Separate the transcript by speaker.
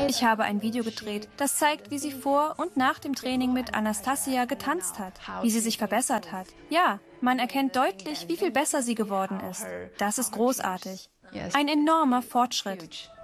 Speaker 1: Ich habe ein Video gedreht, das zeigt, wie sie vor und nach dem Training mit Anastasia getanzt hat, wie sie sich verbessert hat. Ja, man erkennt deutlich, wie viel besser sie geworden ist. Das ist großartig. Ein enormer Fortschritt.